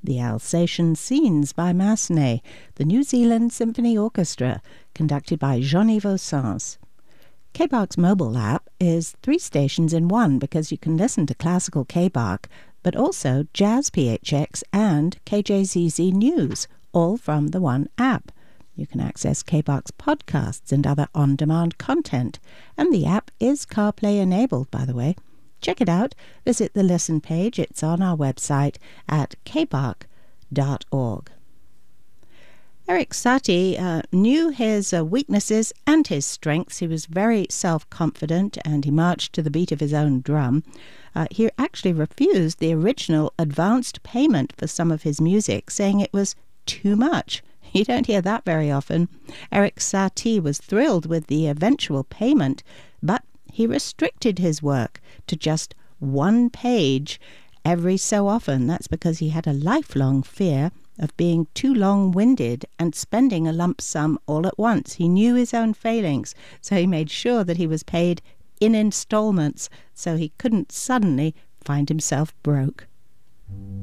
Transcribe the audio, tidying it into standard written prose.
The Alsatian Scenes by Massenet, the New Zealand Symphony Orchestra, conducted by Jean-Yves Sans. KBARC's mobile app is 3 stations in one because you can listen to classical KBARC, but also Jazz PHX and KJZZ News, all from the one app. You can access KBARC's podcasts and other on-demand content, and the app is CarPlay enabled, by the way. Check it out. Visit the listen page. It's on our website at kbarc.org. Erik Satie knew his weaknesses and his strengths. He was very self-confident and he marched to the beat of his own drum. He actually refused the original advanced payment for some of his music, saying it was too much. You don't hear that very often. Erik Satie was thrilled with the eventual payment, but he restricted his work to just 1 page every so often. That's because he had a lifelong fear of being too long-winded and spending a lump sum all at once. He knew his own failings, so he made sure that he was paid in installments so he couldn't suddenly find himself broke.